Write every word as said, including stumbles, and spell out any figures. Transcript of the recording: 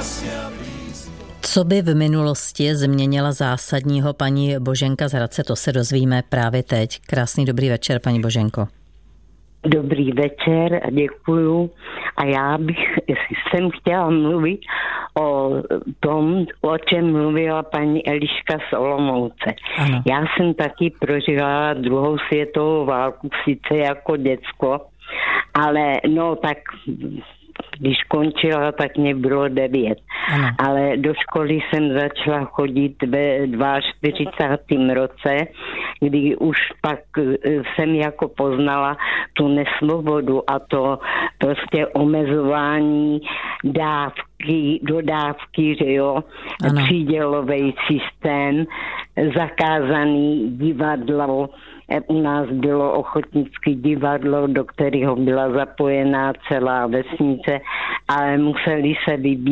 Co by v minulosti změnila zásadního paní Boženka z Hradce, to se dozvíme právě teď. Krásný dobrý večer, paní Boženko. Dobrý večer a děkuju. A já bych jsem chtěla mluvit o tom, o čem mluvila paní Eliška z Olomouce. Ano. Já jsem taky prožila druhou světovou válku, sice jako děcko, ale no tak když končila, tak mě bylo devět. Ano. Ale do školy jsem začala chodit ve čtyřicátém druhém roce, kdy už pak jsem jako poznala tu nesvobodu a to prostě omezování dávky, dodávky, že jo, přídělový systém, zakázaný divadlo. U nás bylo ochotnické divadlo, do kterého byla zapojená celá vesnice, ale museli se vybírat